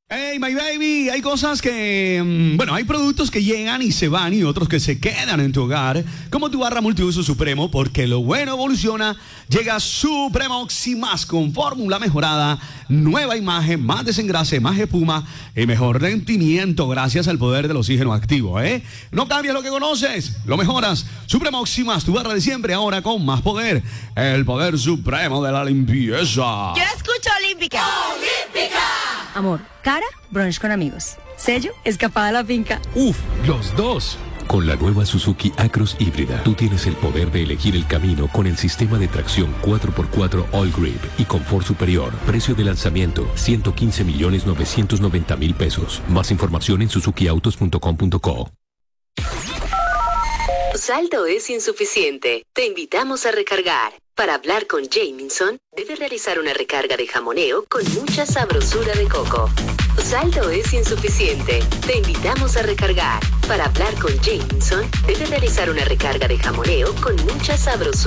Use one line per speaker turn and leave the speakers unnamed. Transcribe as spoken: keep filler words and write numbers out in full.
Hey, my baby, hay cosas que, bueno, hay productos que llegan y se van y otros que se quedan en tu hogar, como tu barra multiuso Supremo, porque lo bueno evoluciona. Llega Supremo Oxi-Más con fórmula mejorada, nueva imagen, más desengrase, más espuma y mejor rendimiento gracias al poder del oxígeno activo, ¿eh? No cambias lo que conoces, lo mejoras. Supremo Oxi-Más, tu barra de siempre, ahora con más poder. El poder supremo de la limpieza.
Yo escucho Olímpica.
¡Olímpica!
Amor, cara, brunch con amigos. Sello, escapada a la finca.
Uf, los dos.
Con la nueva Suzuki Acros híbrida, tú tienes el poder de elegir el camino con el sistema de tracción cuatro por cuatro All Grip y confort superior. Precio de lanzamiento, ciento quince millones novecientos noventa mil pesos. Más información en suzuki autos punto com punto co.
Saldo es insuficiente. Te invitamos a recargar. Para hablar con Jamieson, debe realizar una recarga de jamoneo con mucha sabrosura de coco. Saldo es insuficiente. Te invitamos a recargar. Para hablar con Jamieson, debe realizar una recarga de jamoneo con mucha sabrosura.